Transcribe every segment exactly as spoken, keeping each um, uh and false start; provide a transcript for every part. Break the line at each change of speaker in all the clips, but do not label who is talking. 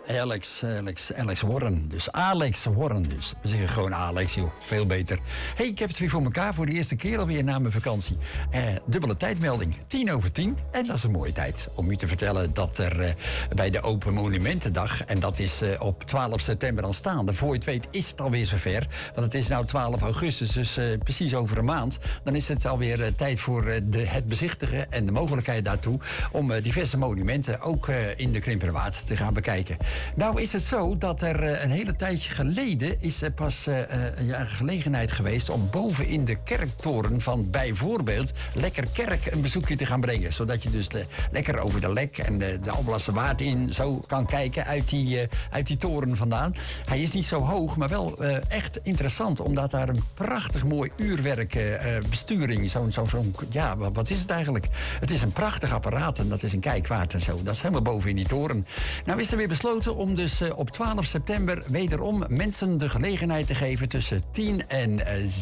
Alex, Alex, Alex Warren. Dus Alex Warren dus. We zeggen gewoon Alex, joh. Veel beter. hey, ik heb het weer voor elkaar voor de eerste keer alweer na mijn vakantie. Uh, dubbele tijdmelding. Tien over tien. En dat is een mooie tijd om u te vertellen dat er uh, bij de Open Monumentendag... en dat is uh, op twaalf september aanstaande. Voor je het weet is het alweer zover. Want het is nou twaalf augustus, dus uh, precies over een maand. Dan is het alweer uh, tijd voor uh, de, het bezichtigen en de mogelijkheid daartoe... om uh, diverse monumenten ook uh, in de Krimpenerwaard te gaan bekijken. Nou is het zo dat er uh, een hele tijdje geleden... is er pas uh, uh, ja, een gelegenheid geweest om boven in de kerktoren van bijvoorbeeld Lekkerkerk een bezoekje te gaan brengen. Zodat je dus de, lekker over de Lek en de, de Alblasserwaard in zo kan kijken uit die, uh, uit die toren vandaan. Hij is niet zo hoog, maar wel uh, echt interessant. Omdat daar een prachtig mooi uurwerk uh, besturing, zo'n, zo, zo, ja, wat is het eigenlijk? Het is een prachtig apparaat en dat is een kijkwaard en zo. Dat is helemaal boven in die toren. Nou is er weer besloten om dus uh, op twaalf september wederom mensen de gelegenheid te geven tussen tien en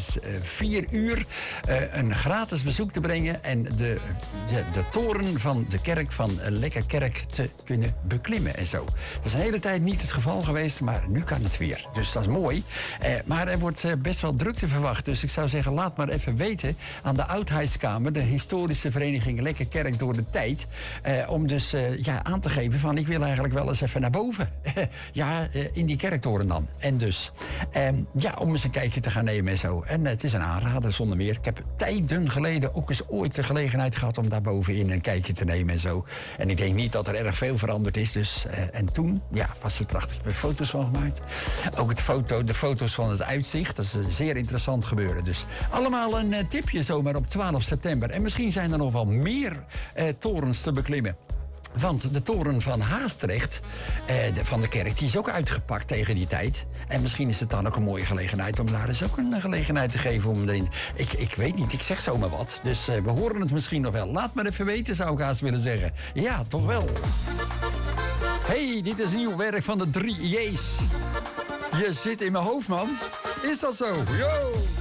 vier uur uh, een gratis bezoek te brengen en de, de, de toren van de kerk van Lekkerkerk te kunnen beklimmen en zo. Dat is een hele tijd niet het geval geweest, maar nu kan het weer. Dus dat is mooi. Uh, maar er wordt uh, best wel drukte verwacht. Dus ik zou zeggen, laat maar even weten aan de Oudheidskamer, de historische vereniging Lekkerkerk door de tijd, uh, om dus uh, ja, aan te geven van ik wil eigenlijk wel eens even naar boven. ja, uh, in die kerktoren dan. En dus, um, ja, om eens een kijkje te gaan nemen en zo. En uh, het is een aanrader zonder meer. Ik heb tijden geleden ook eens ooit de gelegenheid gehad om daar bovenin een kijkje te nemen en zo. En ik denk niet dat er erg veel veranderd is. Dus, uh, en toen, ja, was het prachtig. Ik heb er foto's van gemaakt. Ook het foto, de foto's van het uitzicht. Dat is een zeer interessant gebeuren. Dus allemaal een uh, tipje zomaar op twaalf september. En misschien zijn er nog wel meer uh, torens te beklimmen. Want de toren van Haastrecht, eh, de, van de kerk, die is ook uitgepakt tegen die tijd. En misschien is het dan ook een mooie gelegenheid om daar dus ook een gelegenheid te geven. Om erin. Ik, ik weet niet, ik zeg zomaar wat. Dus eh, we horen het misschien nog wel. Laat maar even weten, zou ik haast willen zeggen. Ja, toch wel. hey, dit is nieuw werk van de drie J's. Je zit in mijn hoofd, man. Is dat zo? Yo!